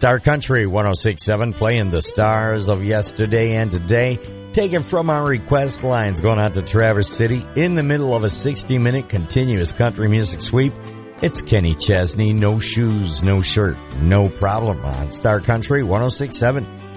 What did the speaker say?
Star Country 106.7 playing the stars of yesterday and today. Taken from our request lines going out to Traverse City in the middle of a 60-minute continuous country music sweep. It's Kenny Chesney, No Shoes, No Shirt, No Problem on Star Country 106.7.